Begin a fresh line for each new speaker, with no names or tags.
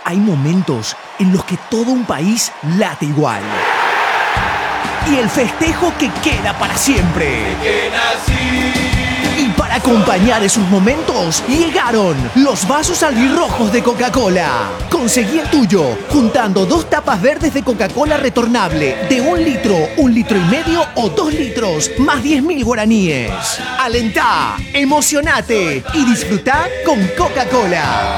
Hay momentos en los que todo un país late igual. Y el festejo que queda para siempre. Y para acompañar esos momentos, llegaron los vasos albirrojos de Coca-Cola. Conseguí el tuyo juntando 2 tapas verdes de Coca-Cola retornable de 1 litro, 1,5 litros o 2 litros, más 10.000 guaraníes. Alentá, emocionate y disfrutá con Coca-Cola.